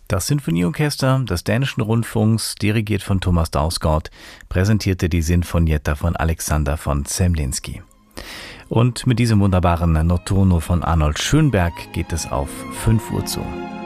Das Sinfonieorchester des Dänischen Rundfunks, dirigiert von Thomas Dausgaard, präsentierte die Sinfonietta von Alexander von Zemlinsky. Und mit diesem wunderbaren Notturno von Arnold Schönberg geht es auf 5 Uhr zu.